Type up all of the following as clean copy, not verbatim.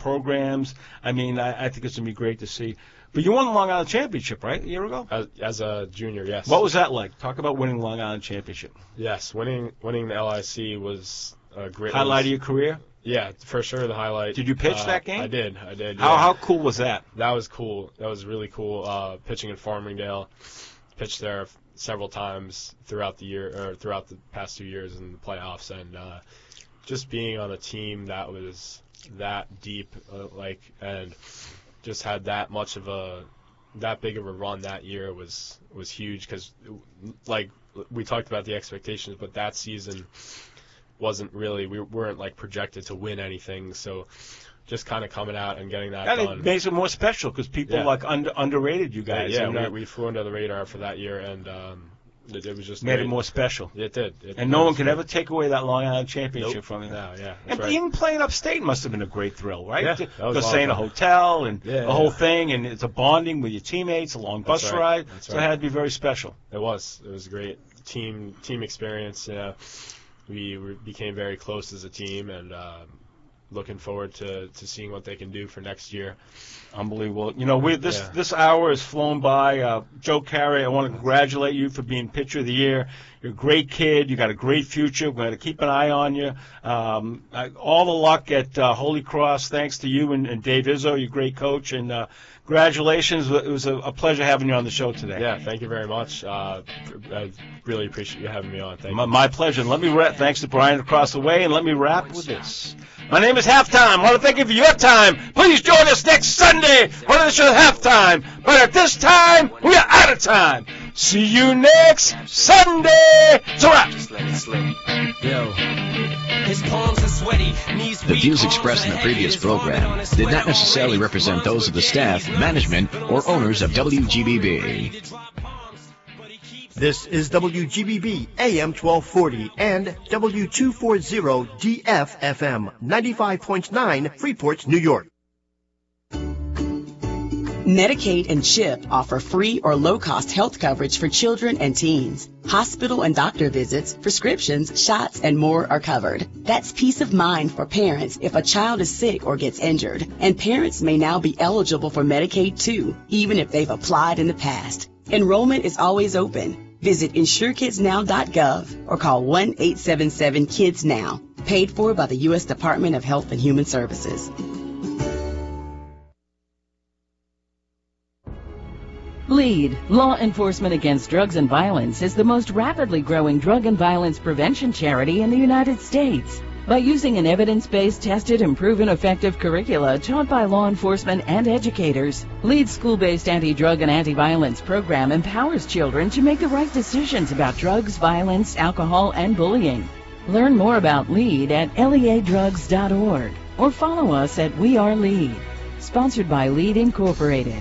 programs. I mean, I think it's going to be great to see. But you won the Long Island Championship, right, a year ago? As a junior, yes. What was that like? Talk about winning the Long Island Championship. Yes, winning the LIC was a great highlight of your career? Yeah, for sure, the highlight. Did you pitch that game? I did. How cool was that? That was cool. That was really cool. Pitching in Farmingdale, pitched there several times throughout the year, or throughout the past 2 years in the playoffs, and just being on a team that was that deep, and just had that big of a run that year was huge, because like we talked about the expectations, but that season wasn't really, we weren't like projected to win anything, so just kind of coming out and getting that done. It makes it more special because people underrated you guys. Yeah, we flew under the radar for that year, and it was just made great. It more special. It did. And no one could ever take away that Long Island Championship from you. No, yeah. And right. even playing upstate must have been a great thrill, right? Yeah, to stay in a hotel and the whole thing, and it's a bonding with your teammates, a long bus ride. So it had to be very special. It was a great team experience. We became very close as a team, and looking forward to seeing what they can do for next year. Unbelievable. This hour has flown by. Joe Carey, I want to congratulate you for being Pitcher of the Year. You're a great kid. You got a great future. We're going to keep an eye on you. All the luck at Holy Cross. Thanks to you and Dave Izzo, your great coach. And congratulations. It was a pleasure having you on the show today. Yeah, thank you very much. I really appreciate you having me on. Thank you. My pleasure. And thanks to Brian across the way. And let me wrap with this. My name is Halftime. I want to thank you for your time. Please join us next Sunday for the show Halftime. But at this time, we are out of time. See you next Sunday. It's a wrap. Just let it slip. Yo. His palms are sweaty, knees weak. The views expressed in the previous program did not necessarily represent those of the staff, management, or owners of WGBB. This is WGBB AM 1240 and W240 DF FM 95.9 Freeport, New York. Medicaid and CHIP offer free or low-cost health coverage for children and teens. Hospital and doctor visits, prescriptions, shots, and more are covered. That's peace of mind for parents if a child is sick or gets injured. And parents may now be eligible for Medicaid too, even if they've applied in the past. Enrollment is always open. Visit InsureKidsNow.gov or call 1-877-KIDS-NOW. Paid for by the U.S. Department of Health and Human Services. LEAD, Law Enforcement Against Drugs and Violence, is the most rapidly growing drug and violence prevention charity in the United States. By using an evidence-based, tested, and proven effective curricula taught by law enforcement and educators, LEAD's school-based anti-drug and anti-violence program empowers children to make the right decisions about drugs, violence, alcohol, and bullying. Learn more about LEAD at leadrugs.org or follow us at We Are LEAD. Sponsored by LEAD Incorporated.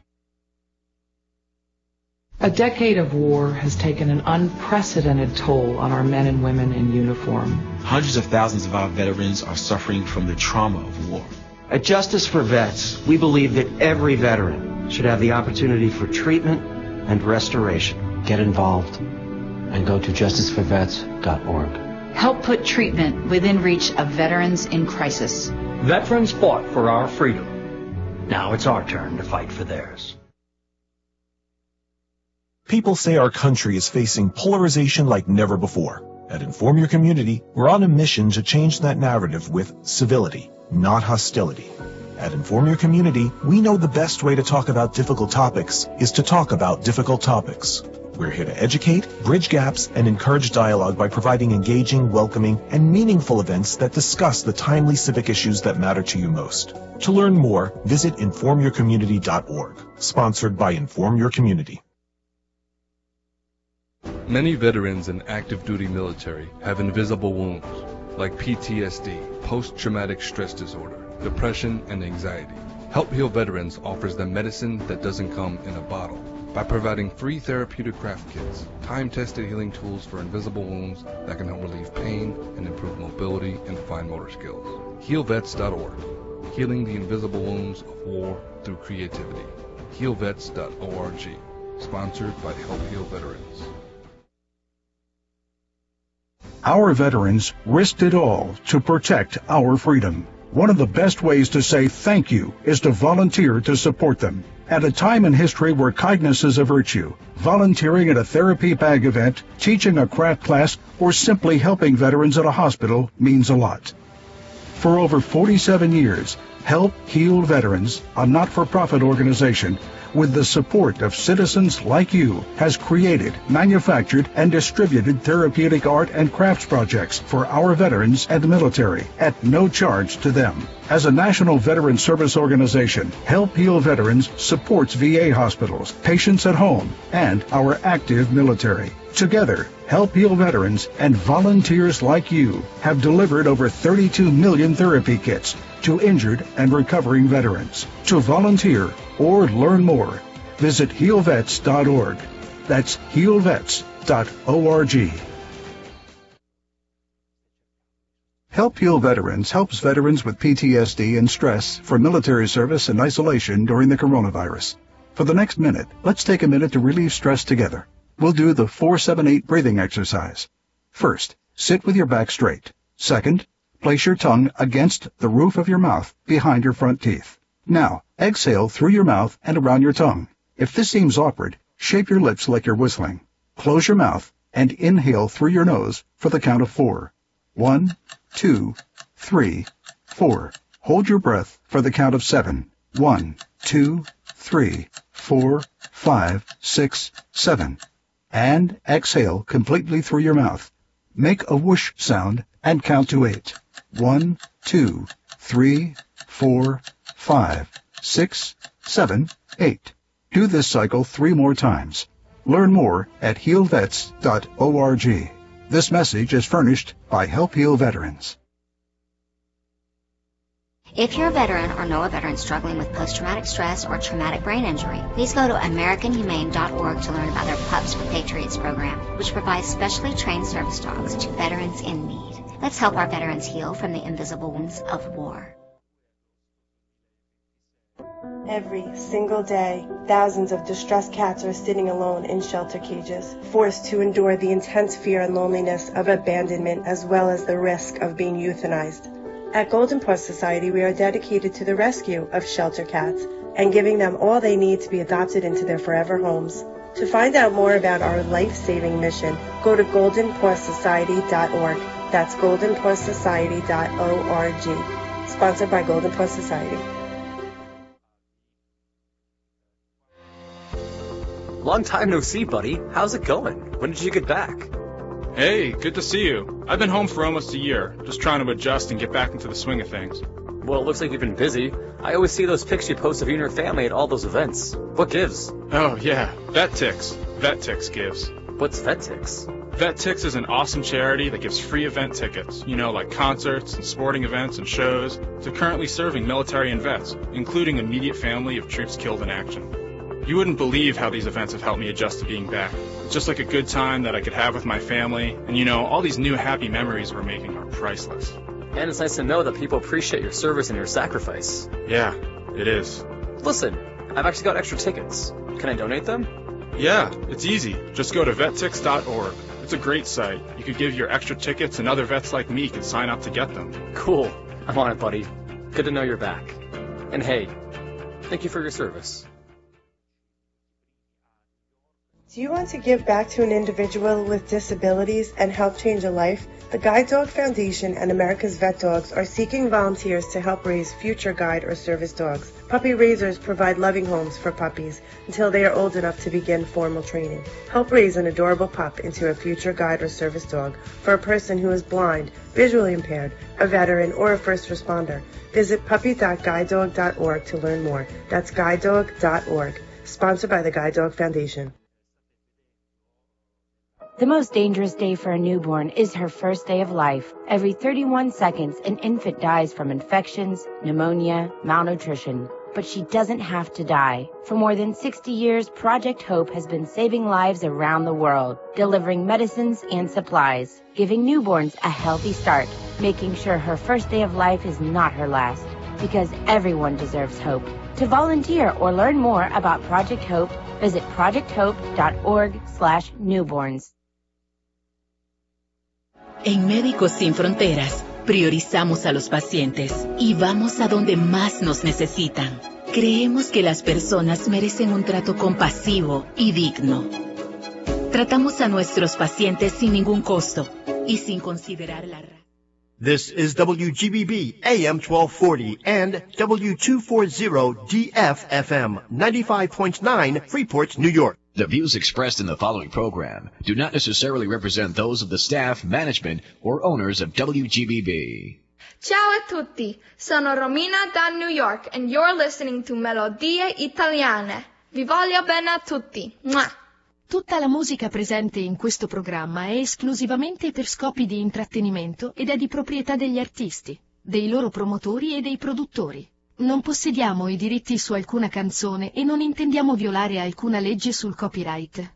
A decade of war has taken an unprecedented toll on our men and women in uniform. Hundreds of thousands of our veterans are suffering from the trauma of war. At Justice for Vets, we believe that every veteran should have the opportunity for treatment and restoration. Get involved and go to justiceforvets.org. Help put treatment within reach of veterans in crisis. Veterans fought for our freedom. Now it's our turn to fight for theirs. People say our country is facing polarization like never before. At Inform Your Community, we're on a mission to change that narrative with civility, not hostility. At Inform Your Community, we know the best way to talk about difficult topics is to talk about difficult topics. We're here to educate, bridge gaps, and encourage dialogue by providing engaging, welcoming, and meaningful events that discuss the timely civic issues that matter to you most. To learn more, visit informyourcommunity.org. Sponsored by Inform Your Community. Many veterans in active duty military have invisible wounds, like PTSD, post-traumatic stress disorder, depression, and anxiety. Help Heal Veterans offers them medicine that doesn't come in a bottle by providing free therapeutic craft kits, time-tested healing tools for invisible wounds that can help relieve pain and improve mobility and fine motor skills. HealVets.org, healing the invisible wounds of war through creativity. HealVets.org, sponsored by Help Heal Veterans. Our veterans risked it all to protect our freedom. One of the best ways to say thank you is to volunteer to support them. At a time in history where kindness is a virtue, volunteering at a therapy bag event, teaching a craft class, or simply helping veterans at a hospital means a lot. For over 47 years, Help Heal Veterans, a not-for-profit organization, with the support of citizens like you, has created, manufactured, and distributed therapeutic art and crafts projects for our veterans and military at no charge to them. As a national veteran service organization, Help Heal Veterans supports VA hospitals, patients at home, and our active military. Together, Help Heal Veterans and volunteers like you have delivered over 32 million therapy kits to injured and recovering veterans. To volunteer or learn more, visit healvets.org. That's healvets.org. Help Heal Veterans helps veterans with PTSD and stress from military service and isolation during the coronavirus. For the next minute, let's take a minute to relieve stress together. We'll do the 4-7-8 breathing exercise. First, sit with your back straight. Second, place your tongue against the roof of your mouth behind your front teeth. Now, exhale through your mouth and around your tongue. If this seems awkward, shape your lips like you're whistling. Close your mouth and inhale through your nose for the count of 4. 1, 2, 3, 4. Hold your breath for the count of 7. 1, 2, 3, 4, 5, 6, 7. And exhale completely through your mouth. Make a whoosh sound and count to 8. 1, 2, 3, 4, 5, 6, 7, 8. Do this cycle 3 more times. Learn more at healvets.org. This message is furnished by Help Heal Veterans. If you're a veteran or know a veteran struggling with post-traumatic stress or traumatic brain injury, please go to AmericanHumane.org to learn about our Pups for Patriots program, which provides specially trained service dogs to veterans in need. Let's help our veterans heal from the invisible wounds of war. Every single day, thousands of distressed cats are sitting alone in shelter cages, forced to endure the intense fear and loneliness of abandonment as well as the risk of being euthanized. At Golden Paw Society, we are dedicated to the rescue of shelter cats and giving them all they need to be adopted into their forever homes. To find out more about our life-saving mission, go to goldenpawsociety.org. That's goldenpawsociety.org. Sponsored by Golden Paw Society. Long time no see, buddy. How's it going? When did you get back? Hey, good to see you. I've been home for almost a year, just trying to adjust and get back into the swing of things. Well, it looks like you've been busy. I always see those pics you post of you and your family at all those events. What gives? Oh, yeah, VetTix. VetTix gives. What's VetTix? VetTix is an awesome charity that gives free event tickets, like concerts and sporting events and shows, to currently serving military and vets, including immediate family of troops killed in action. You wouldn't believe how these events have helped me adjust to being back. It's just like a good time that I could have with my family, and all these new happy memories we're making are priceless. And it's nice to know that people appreciate your service and your sacrifice. Yeah, it is. Listen, I've actually got extra tickets. Can I donate them? Yeah, it's easy. Just go to vettix.org. It's a great site. You could give your extra tickets and other vets like me can sign up to get them. Cool. I'm on it, buddy. Good to know you're back. And hey, thank you for your service. Do you want to give back to an individual with disabilities and help change a life? The Guide Dog Foundation and America's Vet Dogs are seeking volunteers to help raise future guide or service dogs. Puppy raisers provide loving homes for puppies until they are old enough to begin formal training. Help raise an adorable pup into a future guide or service dog for a person who is blind, visually impaired, a veteran, or a first responder. Visit puppy.guidedog.org to learn more. That's guidedog.org. Sponsored by the Guide Dog Foundation. The most dangerous day for a newborn is her first day of life. Every 31 seconds, an infant dies from infections, pneumonia, malnutrition. But she doesn't have to die. For more than 60 years, Project Hope has been saving lives around the world, delivering medicines and supplies, giving newborns a healthy start, making sure her first day of life is not her last. Because everyone deserves hope. To volunteer or learn more about Project Hope, visit projecthope.org/newborns. En Médicos Sin Fronteras, Priorizamos a los pacientes y vamos a donde más nos necesitan. Creemos que las personas merecen un trato compasivo y digno. Tratamos a nuestros pacientes sin ningún costo y sin considerar la raza. This is WGBB AM 1240 and W240 DFFM 95.9 Freeport, New York. The views expressed in the following program do not necessarily represent those of the staff, management, or owners of WGBB. Ciao a tutti, sono Romina da New York and you're listening to Melodie Italiane. Vi voglio bene a tutti. Mwah. Tutta la musica presente in questo programma è esclusivamente per scopi di intrattenimento ed è di proprietà degli artisti, dei loro promotori e dei produttori. Non possediamo i diritti su alcuna canzone e non intendiamo violare alcuna legge sul copyright.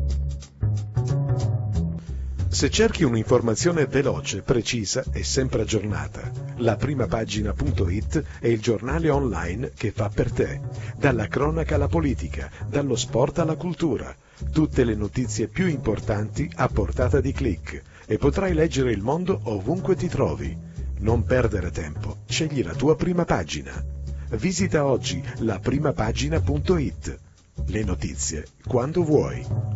Se cerchi un'informazione veloce, precisa e sempre aggiornata, laprimapagina.it è il giornale online che fa per te. Dalla cronaca alla politica, dallo sport alla cultura, tutte le notizie più importanti a portata di click e potrai leggere il mondo ovunque ti trovi. Non perdere tempo, scegli la tua prima pagina. Visita oggi laprimapagina.it. Le notizie quando vuoi.